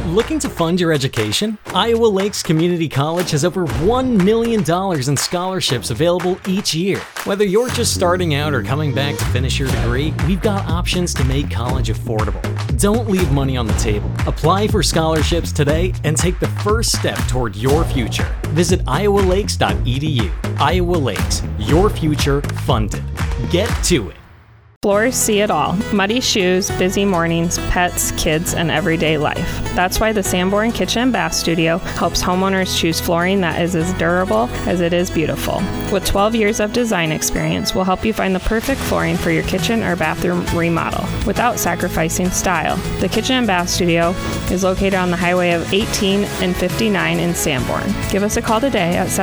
Looking to fund your education? Iowa Lakes Community College has over $1 million in scholarships available each year. Whether you're just starting out or coming back to finish your degree, we've got options to make college affordable. Don't leave money on the table. Apply for scholarships today and take the first step toward your future. Visit iowalakes.edu. Iowa Lakes, your future funded. Get to it. Floors see it all. Muddy shoes, busy mornings, pets, kids, and everyday life. That's why the Sanborn Kitchen and Bath Studio helps homeowners choose flooring that is as durable as it is beautiful. With 12 years of design experience, we'll help you find the perfect flooring for your kitchen or bathroom remodel without sacrificing style. The Kitchen and Bath Studio is located on the highway of 18 and 59 in Sanborn. Give us a call today at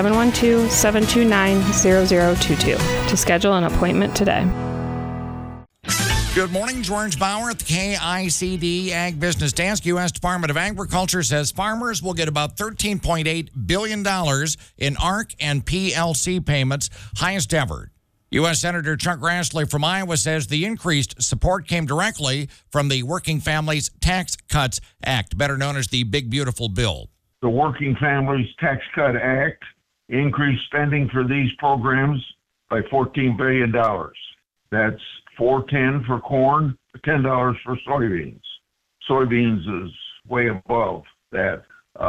712-729-0022 to schedule an appointment today. Good morning, George Bauer at the KICD Ag Business Desk. U.S. Department of Agriculture says farmers will get about $13.8 billion in ARC and PLC payments, highest ever. U.S. Senator Chuck Grassley from Iowa says the increased support came directly from the Working Families Tax Cuts Act, better known as the Big Beautiful Bill. The Working Families Tax Cut Act increased spending for these programs by $14 billion. That's $4.10 for corn, $10 for soybeans. Soybeans is way above that.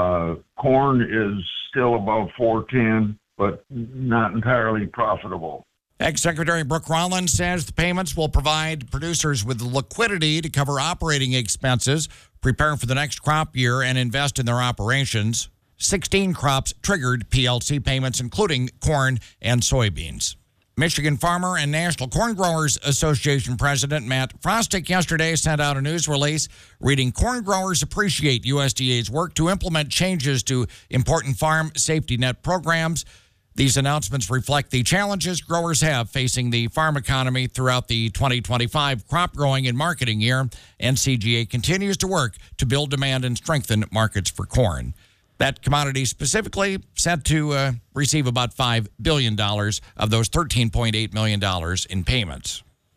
Corn is still above $4.10, but not entirely profitable. Ag Secretary Brooke Rollins says the payments will provide producers with liquidity to cover operating expenses, prepare for the next crop year, and invest in their operations. 16 crops triggered PLC payments, including corn and soybeans. Michigan Farmer and National Corn Growers Association President Matt Frostick yesterday sent out a news release reading, "Corn growers appreciate USDA's work to implement changes to important farm safety net programs. These announcements reflect the challenges growers have facing the farm economy throughout the 2025 crop growing and marketing year. NCGA continues to work to build demand and strengthen markets for corn." That commodity specifically set to receive about $5 billion of those $13.8 million in payments.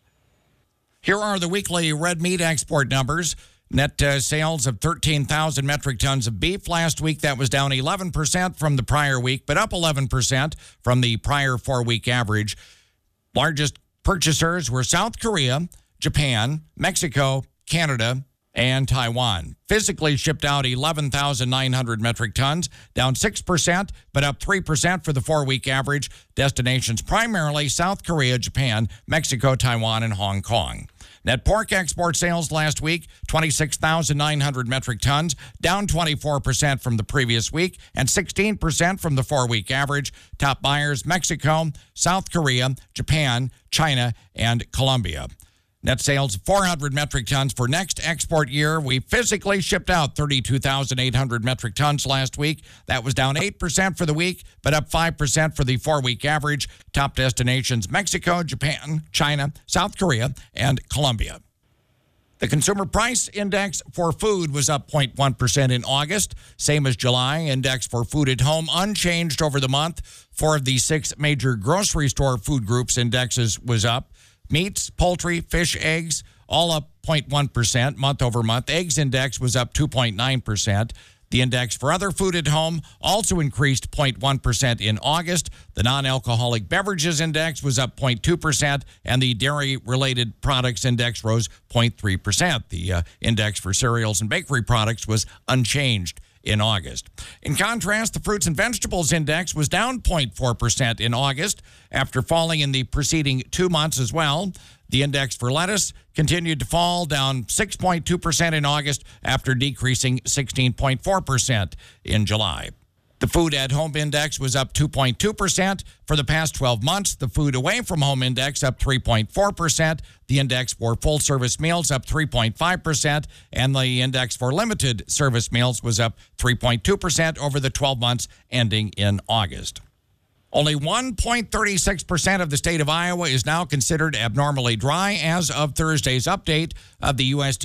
Here are the weekly red meat export numbers. Net sales of 13,000 metric tons of beef last week. That was down 11% from the prior week, but up 11% from the prior 4-week average. Largest purchasers were South Korea, Japan, Mexico, Canada, and Taiwan. Physically shipped out 11,900 metric tons, down 6%, but up 3% for the 4-week average. Destinations primarily South Korea, Japan, Mexico, Taiwan, and Hong Kong. Net pork export sales last week, 26,900 metric tons, down 24% from the previous week and 16% from the 4-week average. Top buyers, Mexico, South Korea, Japan, China, and Colombia. Net sales of 400 metric tons for next export year. We physically shipped out 32,800 metric tons last week. That was down 8% for the week, but up 5% for the 4-week average. Top destinations, Mexico, Japan, China, South Korea, and Colombia. The Consumer Price Index for food was up 0.1% in August, same as July. Index for food at home unchanged over the month. 4 of the 6 major grocery store food groups indexes was up. Meats, poultry, fish, eggs, all up 0.1% month over month. Eggs index was up 2.9%. The index for other food at home also increased 0.1% in August. The non-alcoholic beverages index was up 0.2%, and the dairy-related products index rose 0.3%. The index for cereals and bakery products was unchanged in August. In contrast, the fruits and vegetables index was down 0.4% in August after falling in the preceding 2 months as well. The index for lettuce continued to fall, down 6.2% in August after decreasing 16.4% in July. The food at home index was up 2.2% for the past 12 months. The food away from home index up 3.4%. The index for full service meals up 3.5%. And the index for limited service meals was up 3.2% over the 12 months ending in August. Only 1.36% of the state of Iowa is now considered abnormally dry as of Thursday's update of the USDA